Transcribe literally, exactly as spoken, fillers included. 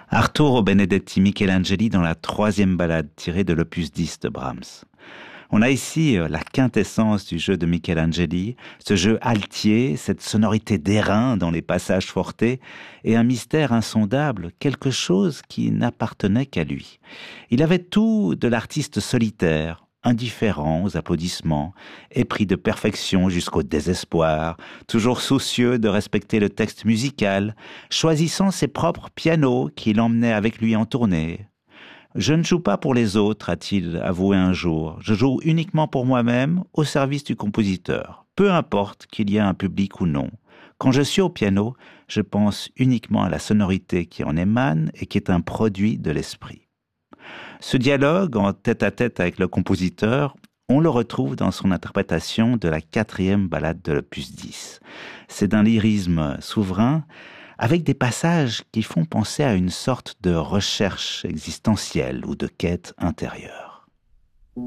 Arturo Benedetti Michelangeli dans la troisième ballade tirée de l'opus dix de Brahms. On a ici la quintessence du jeu de Michelangeli, ce jeu altier, cette sonorité d'airain dans les passages fortés, et un mystère insondable, quelque chose qui n'appartenait qu'à lui. Il avait tout de l'artiste solitaire, indifférent aux applaudissements, épris de perfection jusqu'au désespoir, toujours soucieux de respecter le texte musical, choisissant ses propres pianos qu'il emmenait avec lui en tournée. « Je ne joue pas pour les autres », a-t-il avoué un jour. « Je joue uniquement pour moi-même, au service du compositeur. Peu importe qu'il y ait un public ou non. Quand je suis au piano, je pense uniquement à la sonorité qui en émane et qui est un produit de l'esprit. » Ce dialogue en tête-à-tête avec le compositeur, on le retrouve dans son interprétation de la quatrième ballade de l'opus dix. C'est d'un lyrisme souverain, avec des passages qui font penser à une sorte de recherche existentielle ou de quête intérieure.